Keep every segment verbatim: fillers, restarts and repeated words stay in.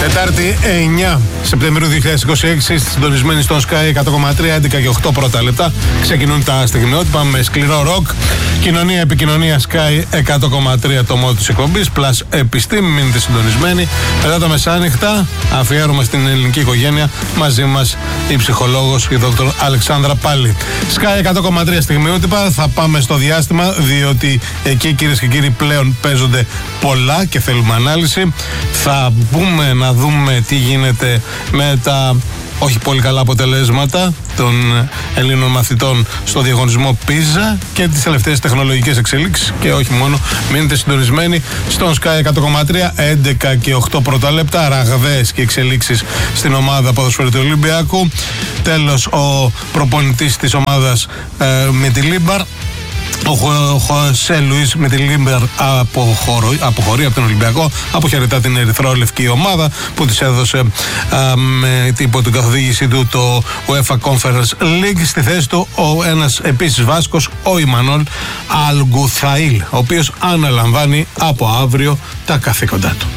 Τετάρτη εννιά Σεπτεμβρίου δύο χιλιάδες είκοσι έξι, συντονισμένοι στον Sky εκατό κόμμα τρία, έντεκα και οκτώ πρώτα λεπτά. Ξεκινούν τα στιγμιότυπα με σκληρό ροκ. Κοινωνία, επικοινωνία Sky εκατό κόμμα τρία, το μόδι της εκπομπής. Πλας επιστήμη, μείνετε συντονισμένοι. Μετά τα μεσάνυχτα, αφιέρωμα στην ελληνική οικογένεια. Μαζί μας η ψυχολόγος, η δόκτωρ Αλεξάνδρα Πάλι. Sky εκατό κόμμα τρία στιγμιότυπα. Θα πάμε στο διάστημα, διότι εκεί, κυρίες και κύριοι, πλέον παίζονται πολλά και θέλουμε ανάλυση. Θα μπούμε να δούμε τι γίνεται με τα όχι πολύ καλά αποτελέσματα των Ελλήνων μαθητών στο διαγωνισμό πίζα και τις τελευταίες τεχνολογικές εξελίξεις. Και όχι μόνο, μείνετε συντονισμένοι στον Sky εκατό κόμμα τρία, έντεκα και οκτώ πρώτα λεπτά. Ραγδαίες και εξελίξεις στην ομάδα ποδοσφαίρου του Ολυμπιακού. Τέλος, ο προπονητής της ομάδας ε, με τη Λίμπαρ, ο Χωσέ Λουίς με τη Λίμπερ αποχωρεί από τον Ολυμπιακό. Αποχαιρετά την ερυθρόλευκη ομάδα που της έδωσε α, με υπό την καθοδήγησή του το UEFA Conference League. Στη θέση του ο ένας επίσης Βάσκος, ο Ιμανόλ Αλγκουθαήλ, ο οποίος αναλαμβάνει από αύριο τα καθήκοντά του.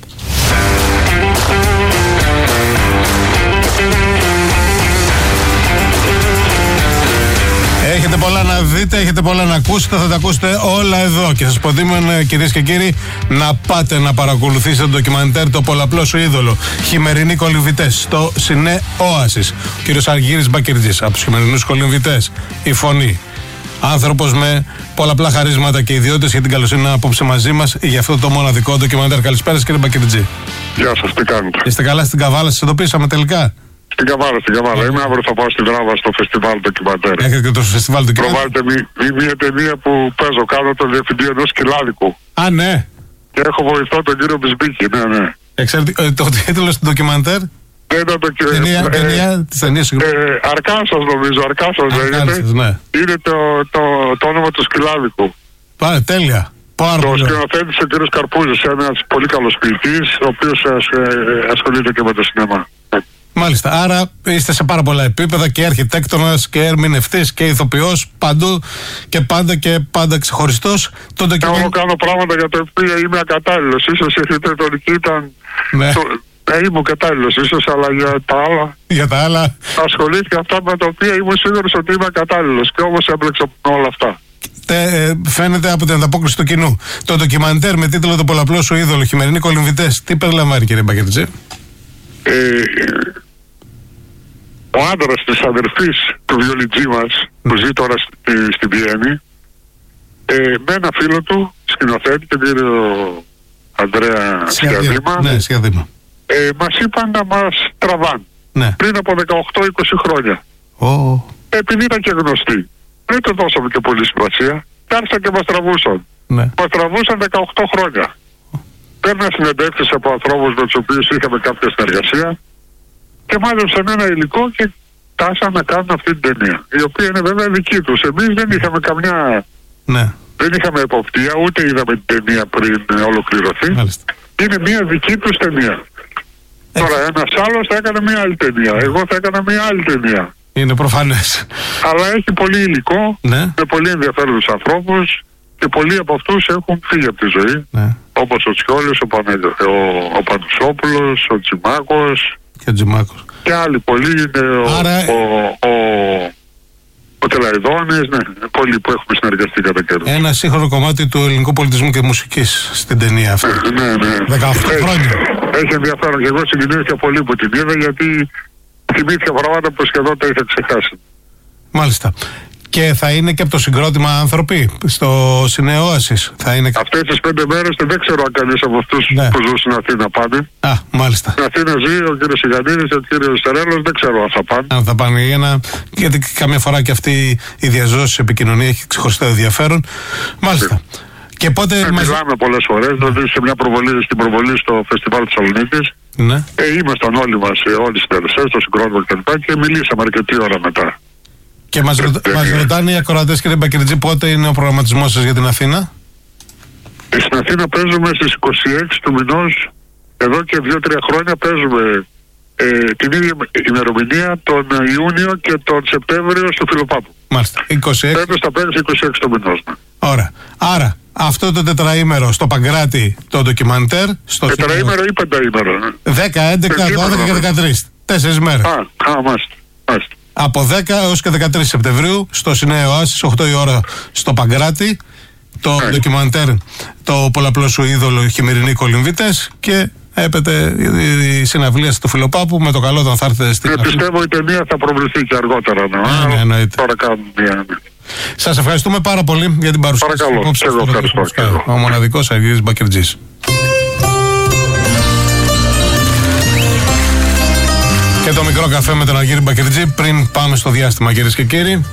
Έχετε πολλά να δείτε, έχετε πολλά να ακούσετε, θα τα ακούσετε όλα εδώ. Και σας προτείνω, κυρίες και κύριοι, να πάτε να παρακολουθήσετε το ντοκιμαντέρ «Το πολλαπλό σου είδωλο». Χειμερινοί κολυμβητές στο Σινέ Όασις. Ο κύριος Αργύρης Μπακερτζής από τους χειμερινούς κολυμβητές. Η φωνή. Άνθρωπος με πολλαπλά χαρίσματα και ιδιότητες, για την καλοσύνη να απόψε μαζί μας για αυτό το μοναδικό ντοκιμαντέρ. Καλησπέρα, κύριε Μπακερτζή. Γεια σας, τι κάνετε? Είστε καλά στην Καβάλα, σας ειδοποίησαμε τελικά? Στην Καβάλα, στην Καβάλα. Είμαι αύριο, θα πάω στην Δράβα στο φεστιβάλ ντοκιμαντέρ. Έχετε και το φεστιβάλ ντοκιμαντέρ. Προβάλλεται μη, μια ταινία που παίζω. Κάνω τον διευθυντή ενός σκυλάδικου. Α, ναι. Και έχω βοηθό τον κύριο Μπισμπίκη, ναι, ναι. Εξαιρετικό. Ε, το τίτλο του ντοκιμαντέρ. Δεν ήταν το κύριο. Ταινία, ε, ταινία της ταινίας, ε, Αρκάσας, νομίζω. Αρκάσας λέγεται. Ναι. Είναι το, το, το όνομα του σκυλάδικου. Πάρα, τέλεια. Πάρα το πολύ. σκηνοθέτησε ο κύριος Καρπούζης, ένας πολύ καλός ποιητής, ο οποίος ασχολείται και με το σινεμά. Μάλιστα. Άρα είστε σε πάρα πολλά επίπεδα, και αρχιτέκτονας και ερμηνευτής και ηθοποιός, παντού και πάντα και πάντα ξεχωριστός. Το ντοκιμαντέρ. Εγώ κάνω πράγματα για τα οποία είμαι ακατάλληλος. Ίσως η αρχιτεκτονική ήταν. Ναι. Το... Ε, είμαι κατάλληλος ίσως, αλλά για τα άλλα. Για τα άλλα. Ασχολήθηκα αυτά με τα οποία είμαι σίγουρος ότι είμαι κατάλληλος. Και όμως έμπλεξα όλα αυτά. Ε, φαίνεται από την ανταπόκριση του κοινού. Το ντοκιμαντέρ με τίτλο «Το πολλαπλό σου είδωλο, χειμερινοί κολυμβητές», τι περιλαμβάνει, κύριε Μπακερτζή? Ε, ο άντρας της αδερφής του βιολιτζή μας, που ζει τώρα στη, στη Βιέννη, ε, με ένα φίλο του, σκηνοθέτη, τον κύριο Ανδρέα Σιαδήμα, ναι, Σιαδήμα. Ε, μας είπαν να μας τραβάν. Ναι. Πριν από δεκαοκτώ είκοσι χρόνια. Oh. Επειδή ήταν και γνωστοί. Δεν το δώσαμε και πολύ σημασία. Και άρχισαν και μας τραβούσαν. Ναι. Μας τραβούσαν δεκαοκτώ χρόνια. Παίρνα συνεντεύξεις από ανθρώπους με τους οποίους είχαμε κάποια συνεργασία και μάζεψαν ένα υλικό και τάσαν να κάνουν αυτή την ταινία. Η οποία είναι βέβαια δική τους. Εμείς δεν είχαμε καμιά. Ναι. Δεν είχαμε εποπτεία, ούτε είδαμε την ταινία πριν ολοκληρωθεί. Μάλιστα. Είναι μια δική τους ταινία. Έχει. Τώρα ένας άλλος θα έκανε μια άλλη ταινία. Εγώ θα έκανα μια άλλη ταινία. Είναι προφανές. Αλλά έχει πολύ υλικό, ναι. με πολύ ενδιαφέροντους ανθρώπους και πολλοί από αυτούς έχουν φύγει από τη ζωή. Ναι. Όπως ο Τσιόλης, ο, Πανε... ο... ο Πανουσόπουλος, ο Τσιμάκος. Και ο Τζιμάκος. Και άλλοι πολλοί είναι. Άρα... Ο, ο, ο, ο Τελαϊδόνης, ναι. Πολλοί που έχουμε συνεργαστεί κατά καιρό. Ένα σύγχρονο κομμάτι του ελληνικού πολιτισμού και μουσικής στην ταινία αυτή. Ναι, ναι. δεκαοκτώ χρόνια. Έχει ενδιαφέρον και εγώ συγκινήθηκα πολύ που την είδα, γιατί θυμήθηκα πράγματα που σχεδόν τα είχα ξεχάσει. Μάλιστα. Και θα είναι και από το συγκρότημα άνθρωποι στο Σινέ Όασις. Θα είναι... Αυτές τις πέντε μέρες δεν ξέρω αν κανείς από αυτούς ναι. που ζουν στην Αθήνα πάνε. Α, μάλιστα. Στην Αθήνα ζει ο κύριος Ιγανίδης και ο κύριος Στερέλος, δεν ξέρω αν θα πάνε. Αν θα πάνε για να... γιατί καμιά φορά και αυτή η διαζώση επικοινωνία έχει ξεχωριστό ενδιαφέρον. Μάλιστα. Yeah. Και πότε ε, μας... Μιλάμε πολλές φορές, δηλαδή σε μια προβολή, στην προβολή στο Φεστιβάλ της Θεσσαλονίκης. Ναι. Ε, ήμασταν όλοι μας, όλοι οι συντελεστές, το συγκρότημα κλπ. Και μιλήσαμε αρκετή ώρα μετά. Και μας, ρω... μας ρωτάνε οι ακροατές, κύριε Μπακερτζή, πότε είναι ο προγραμματισμός σας για την Αθήνα? Ε, στην Αθήνα παίζουμε στις είκοσι έξι του μηνός, εδώ και δύο τρία χρόνια παίζουμε ε, την ίδια ημερομηνία τον Ιούνιο και τον Σεπτέμβριο στο Φιλοπάπου. Μάλιστα. είκοσι έξι. Φέτος θα παίζει είκοσι έξι του μηνός. Ναι. Ωραία. Άρα, αυτό το τετραήμερο στο Παγκράτη το ντοκιμαντέρ. Τετραήμερο ή πενταήμερο. δέκα, έντεκα, δώδεκα και δεκατρείς. Τέσσερις μέρες. Α, α, μάλιστα. μάλιστα. Από δέκα έως και δεκατρείς Σεπτεμβρίου στο Σινέο Οάσης, οκτώ η ώρα στο Παγκράτη. Το yeah. ντοκιμαντέρ, το πολλαπλό σου είδωλο χειμερινοί κολυμβητές και έπεται η συναυλία στο Φιλοπάπου. Με το καλό όταν θα έρθετε στην ε, πιστεύω η ταινία θα προβληθεί και αργότερα. Ναι, ναι, ναι, εννοείται. Τώρα κάνουμε μια. Σας ευχαριστούμε πάρα πολύ για την παρουσία σας. Παρακαλώ. Ο μοναδικός Αργύρης Μπακερτζής. Και το μικρό καφέ με τον Αργύρη Μπακερτζή πριν πάμε στο διάστημα, κυρίες και κύριοι.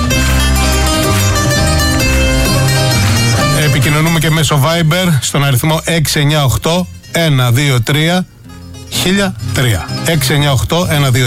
Επικοινωνούμε και μέσω Viber στον αριθμό έξι εννιά οκτώ ένα δύο τρία χίλια τρία. έξι εννιά οκτώ ένα δύο τρία